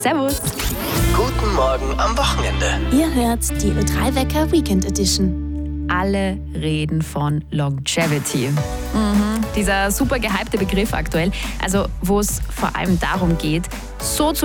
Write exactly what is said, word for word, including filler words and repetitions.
Servus. Guten Morgen am Wochenende. Ihr hört die Ö drei Wecker Weekend Edition. Alle reden von Longevity. Mhm. Dieser super gehypte Begriff aktuell, also wo es vor allem darum geht, so zu